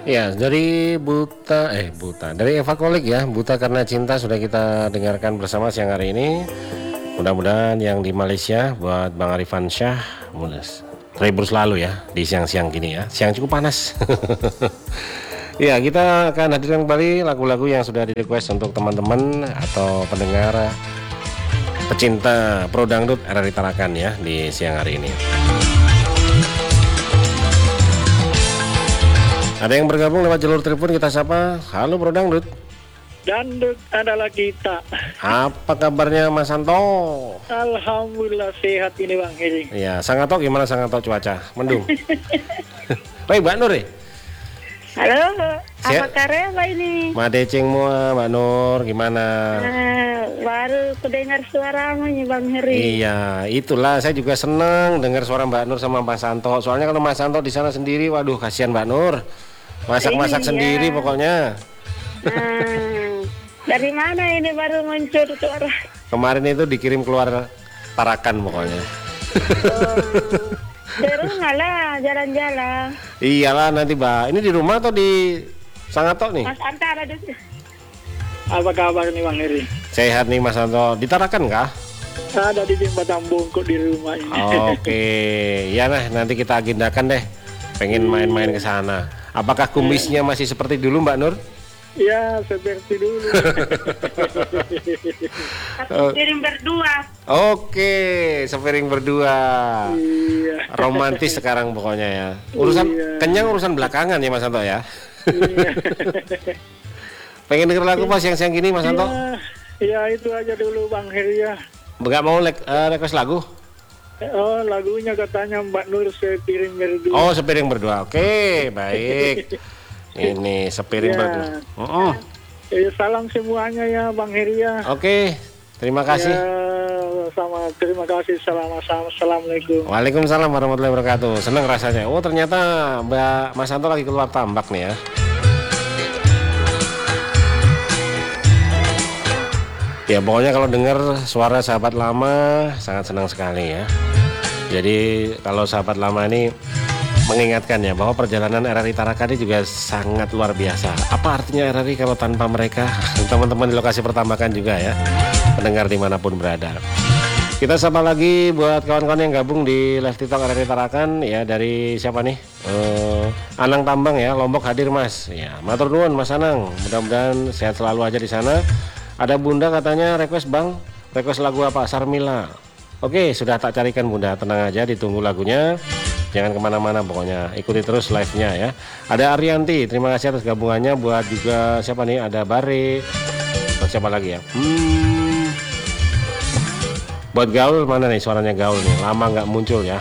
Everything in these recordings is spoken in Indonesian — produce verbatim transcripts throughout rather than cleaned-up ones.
Ya, dari Buta, eh Buta, dari Eva Kolik ya, Buta Karena Cinta sudah kita dengarkan bersama siang hari ini. Mudah-mudahan yang di Malaysia buat Bang Arifan Syah, terhibur selalu ya di siang-siang gini ya, siang cukup panas. Ya, kita akan hadirkan kembali lagu-lagu yang sudah di request untuk teman-teman atau pendengar pecinta Pro Dangdut R R I Tarakan ya di siang hari ini. Ada yang bergabung lewat jalur telepon, kita sapa. Halo Bro Dangdut. Dangdut adalah kita. Apa kabarnya Mas Santo? Alhamdulillah sehat ini Bang Heri. Iya, Sangato gimana Sangato cuaca? Mendung. Woi Mbak Nur. Halo, Siap. apa kabar ini? Madeceng mua Mbak Nur gimana? Nah, baru kudengar suaramu nih Bang Heri. Iya, itulah saya juga senang dengar suara Mbak Nur sama Mas Santo. Soalnya kalau Mas Santo di sana sendiri, waduh kasihan Mbak Nur. Masak-masak Iya. sendiri pokoknya. Nah, dari mana ini baru muncul suara? Kemarin itu dikirim keluar Tarakan pokoknya. Oh, di rumah lah, jalan-jalan. Iyalah nanti Mbak. Ini di rumah atau di Sangato nih? Mas Anta ada di Apa kabar nih Bang Heri? Sehat nih Mas Santo. Di Tarakan kah? Ada di jembatan Bungkuk di rumah ini. Oke, ya nah nanti kita agendakan deh. Pengen main-main ke sana. Apakah kumisnya masih seperti dulu Mbak Nur? Ya seperti dulu. piring berdua. Oke, sepiring berdua. Iya. Romantis sekarang pokoknya ya. Urusan Iya. kenyang urusan belakangan ya Mas Santo ya. Iya. Pengen denger lagu pas siang-siang gini Mas Santo? Ya, ya itu aja dulu Bang Heri ya. Enggak mau like, uh, request lagu? Oh lagunya katanya Mbak Nur sepiring berdua. Oh, sepiring berdua. Oke, baik. Ini sepiring Ya. berdua. Oh, Eh, salam semuanya ya Bang Heri ya. oke, terima kasih. Ya, sama terima kasih. Selamat Assalamualaikum. Waalaikumsalam warahmatullahi wabarakatuh. Senang rasanya. Oh, ternyata Mbak Mas Santo lagi keluar tambak nih ya. Ya pokoknya kalau dengar suara sahabat lama sangat senang sekali ya. Jadi kalau sahabat lama ini mengingatkan ya bahwa perjalanan R R I Tarakan ini juga sangat luar biasa. Apa artinya R R I kalau tanpa mereka? Teman-teman di lokasi pertambakan juga ya, pendengar dimanapun berada. Kita sapa lagi buat kawan-kawan yang gabung di live TikTok R R I Tarakan ya, dari siapa nih? Uh, Anang Tambang ya, Lombok hadir Mas. Ya, matur nuwun Mas Anang. Mudah-mudahan sehat selalu aja di sana. Ada Bunda katanya request Bang, request lagu apa? Sarmila. Oke, sudah tak carikan Bunda, tenang aja, ditunggu lagunya. Jangan kemana-mana pokoknya, ikuti terus live-nya ya. Ada Arianti, terima kasih atas gabungannya. Buat juga siapa nih? Ada Bare. Buat siapa lagi ya? Hmm. Buat Gaul mana nih suaranya Gaul nih? Lama nggak muncul ya.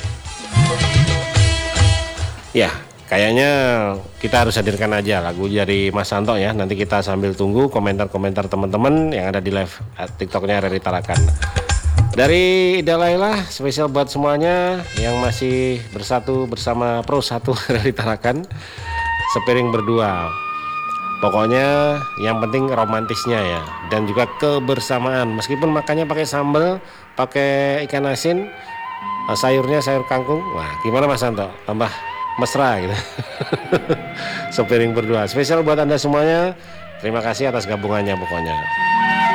Ya, kayaknya kita harus hadirkan aja lagu dari Mas Santo ya. Nanti kita sambil tunggu komentar-komentar teman-teman yang ada di live TikToknya R R I Tarakan. Dari Ida Laila, spesial buat semuanya yang masih bersatu bersama Pro satu R R I Tarakan. Sepiring berdua. Pokoknya yang penting romantisnya ya, dan juga kebersamaan. Meskipun makannya pakai sambal, pakai ikan asin, sayurnya sayur kangkung. Wah, gimana Mas Santo? Tambah mesra gitu. Sepiring berdua. Spesial buat Anda semuanya. Terima kasih atas gabungannya pokoknya.